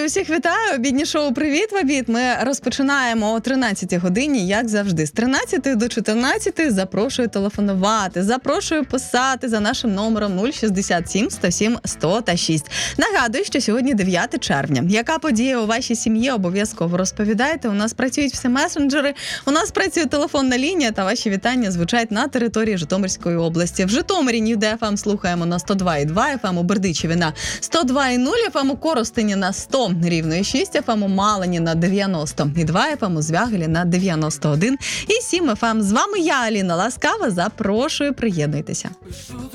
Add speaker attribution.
Speaker 1: усіх вітаю. Обідні шоу «Привіт в обід». Ми розпочинаємо о 13-й годині, як завжди. З 13 до 14 запрошую телефонувати, запрошую писати за нашим номером 067 107 100 та 6. Нагадую, що сьогодні 9 червня. Яка подія у вашій сім'ї, обов'язково розповідайте. У нас працюють всі месенджери, у нас працює телефонна лінія, та ваші вітання звучать на території Житомирської області. В Житомирі Нью-Де ФМ слухаємо на 102,2 ФМ, у Бердичеві на 102,0 ФМ, у Коростені на 100, Рівно і 6 ФМ, у Малині на 90,2 ФМ, у Звягелі на 91 і 7 ФМ. З вами я, Аліна Ласкава, запрошую, приєднуйтеся.
Speaker 2: Пишу